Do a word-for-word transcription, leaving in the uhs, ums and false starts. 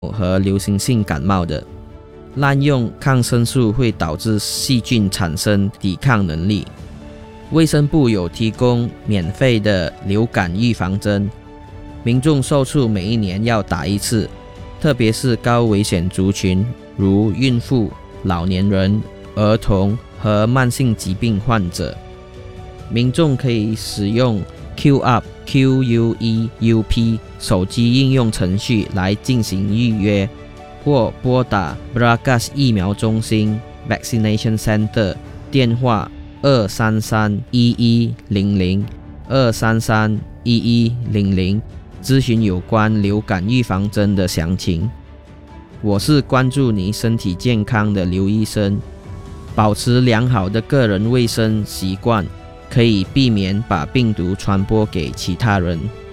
和流行性感冒的。滥用抗生素会导致细菌产生抵抗能力。卫生部有提供免费的流感预防针，民众受促每一年要打一次，特别是高危险族群，如孕妇、老年人、儿童和慢性疾病患者。民众可以使用 QUP Q U E U P 手机应用程序来进行预约，或拨打 Bragas 疫苗中心 Vaccination Center 电话二三三一一零零 二三三一一零零咨询有关流感预防针的详情。我是关注你身体健康的刘医生。保持良好的个人卫生习惯，可以避免把病毒传播给其他人。